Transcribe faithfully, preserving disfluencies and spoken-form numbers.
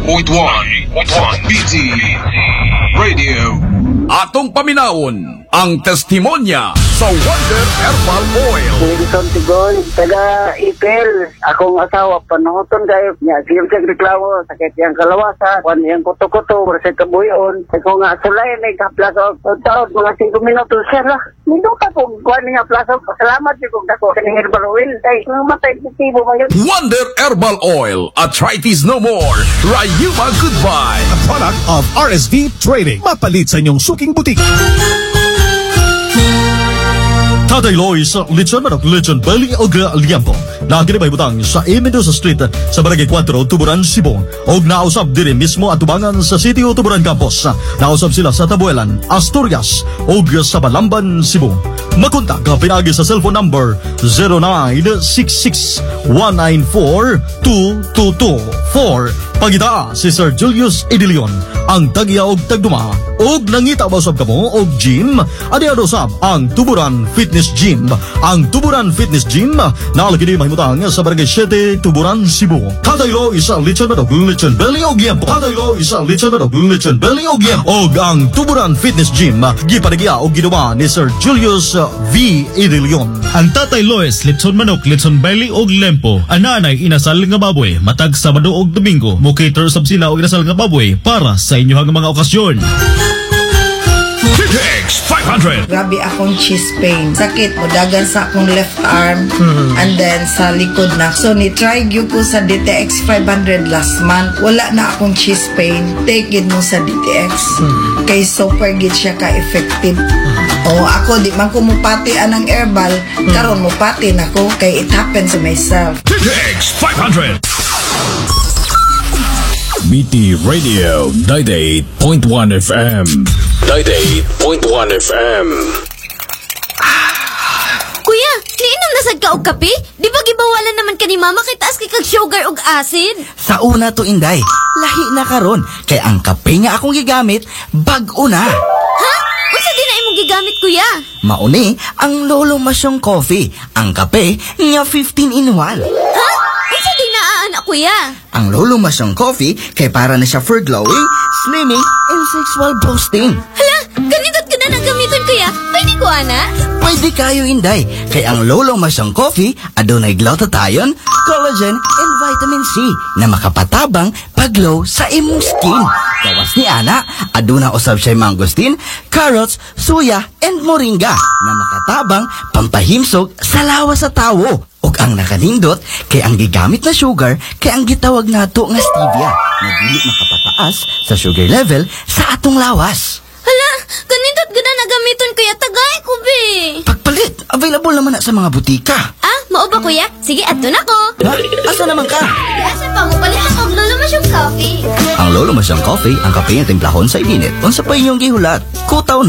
point one B T Radio. Atong paminawon ang testimonya sa Wonder Herbal Oil. Wilson Tigol, taga Ipil. Akong asawa, panahoton kayo niya. Siyem sa reklamo, sakit yung kalawasan, kwan yung kuto-kuto, sa kabuyon. Ako nga sulay, may kaplaso. Taon, mga singko minuto, sir lah. Minuta kung kwan nga plaso. Salamat yung kung dako. Kaning herbal oil. Ay, matay positibo ba yun? Wonder Herbal Oil. Arthritis no more. Rayuma goodbye. A product of R S V Trading. Mapalit sa inyong suking butik. Tatay Loy sa Lechon Manok, Lechon Belly Ogra Liampo. Naginibay butang sa A. Mendoza Street sa Barangay four, Tuburan, Cebu. Og nausap diri mismo at tubangan sa City of Tuburan Campus. Nausap sila sa Tabuelan, Asturias, og sa Balamban, Cebu. Makontak ka pinagi sa cellphone number zero nine six six one nine four two two two four. Pagita si Sir Julius Idilion, ang tagya og tagduma, og nangita ba usab kamo og gym, adi usab ang Tuburan Fitness Gym. Ang Tuburan Fitness Gym nalagi di mahimutang sa Barangay seven, Tuburan, Cebu. Kadaylo isa Lechon Manok, Lechon Belly og Liampo. Kadaylo isa Lechon Manok, Lechon Belly og Liampo. Og ang Tuburan Fitness Gym gipanagya og ginawa ni Sir Julius V. Idilion. Ang Tatay Lois, Lechon Manok, Lechon Belly og Lempo. Ananay inasal nga baboy, matag Sabado og Domingo. Mo cater sab sila og inasal nga baboy para sa inyong mga okasyon. T X five hundred. Grabe akong chest pain. Sakit mo dagan sa akong left arm and then sa likod na. So ni-try gyud ko sa D T X five hundred last month. Wala na akong chest pain. Take it mo sa D T X. Kay super gid siya ka-effective. O ako di man ko mupati anang herbal. Karon mupati nako kay it happens to myself. T X five hundred. B T Radio ninety-eight point one F M. ninety-eight point one F M. Kuya, niinom na sad ka og kape? Di ba gibawalan naman ka ni mama kay taas kay kag sugar ug acid? Sa una to, Inday, lahi na karon kay ang kape nga akong gigamit bag-o na. Ha? Unsa din na imong gigamit, kuya? Mauni ang Lolo Masyong Coffee, ang kape nga fifteen in one. Ha? Unsa din na anak, kuya? Ang Lolo Masyong Coffee kay para na siya for glowing, slimming, and sexual boosting. Hala, ganito't ka na nagamiton, kuya. Pwede ko, ana? Pwede kayo, Inday, kay ang Lolo Masyong Coffee adunay glutathione, collagen, and vitamin C na makapatabang pag-glow sa imong skin. Gawas ni ana, aduna usab siya mangosteen, carrots, suya, and moringa na makatabang pampahimsog sa lawas sa tawo. Ug ang nakanindot kay ang gigamit na sugar kay ang gitawag nato nga stevia na dili makapataas sa sugar level sa atong lawas. Hala, ganito't ka na nagamiton, kuya. Tagay ko, be. Pagpalit, available naman na sa mga butika. Ah, mao ba, kuya? Sige, adto na ko. Ha? Asa naman ka? Asa pa mo palit ako og Lolo Masyong Coffee? Ang Lolo Masyong Coffee, ang kape nga timplahon sa init. Unsa pa inyong gihulat? Kutaw